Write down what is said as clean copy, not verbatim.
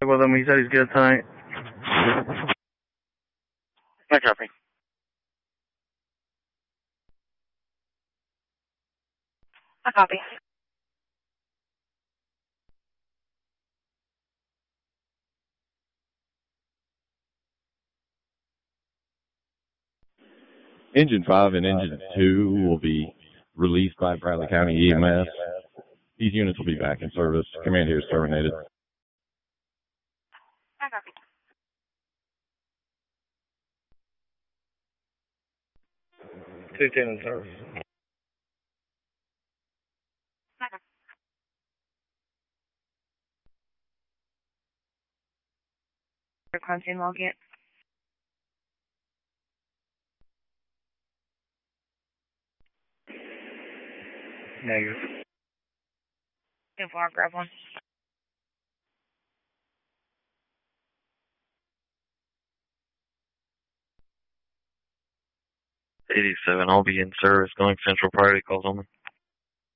with him. He said he's good tonight. No copy. I copy. Engine 5 and Engine 2 will be released by Bradley County EMS. These units will be back in service. Command here is terminated. I copy. 210 in service. I copy. Content login. Negative. I'll grab one. 87, I'll be in service. Going central priority calls on me.